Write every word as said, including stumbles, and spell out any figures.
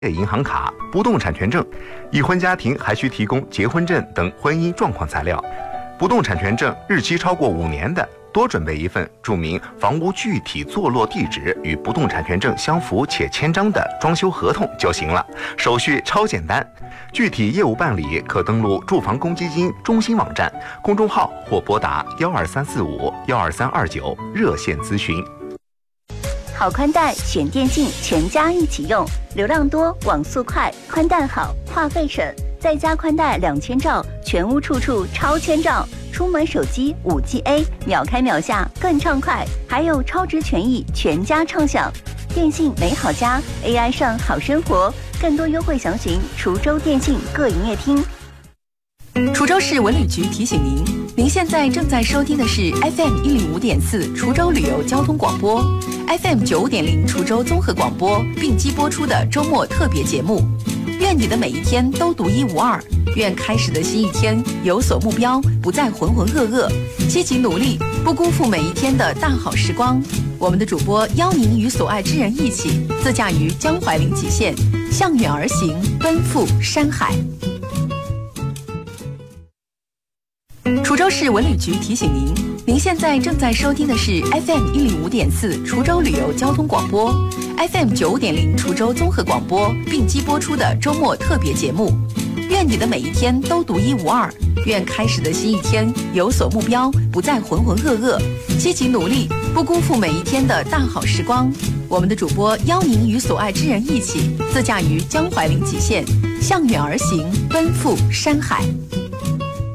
银行卡、不动产权证。已婚家庭还需提供结婚证等婚姻状况材料。不动产权证日期超过五年的，多准备一份注明房屋具体坐落地址与不动产权证相符且签章的装修合同就行了，手续超简单。具体业务办理可登录住房公积金中心网站、公众号或拨打幺二三四五幺二三二九热线咨询。 好宽带选电信，全家一起用，流量多，网速快，宽带好，话费省，再加宽带两千兆，全屋处处超千兆。出门手机 五 G A 秒开秒下更畅快，还有超值权益，全家畅享。电信美好家 A I 上好生活，更多优惠详询滁州电信各营业厅。 滁州市文旅局提醒您，您现在正在收听的是 F M 一零五点四滁州旅游交通广播 ，F M 九五点零滁州综合广播并机播出的周末特别节目。愿你的每一天都独一无二，愿开始的新一天有所目标，不再浑浑噩噩，积极努力，不辜负每一天的大好时光。我们的主播邀您与所爱之人一起，自驾于江淮临济县，向远而行，奔赴山海。滁州市文旅局提醒您，您现在正在收听的是 F M 一零五点四滁州旅游交通广播 ，F M 九五点零滁州综合广播并机播出的周末特别节目。愿你的每一天都独一无二，愿开始的新一天有所目标，不再浑浑噩噩，积极努力，不辜负每一天的大好时光。我们的主播邀您与所爱之人一起，自驾于江淮临济县，向远而行，奔赴山海。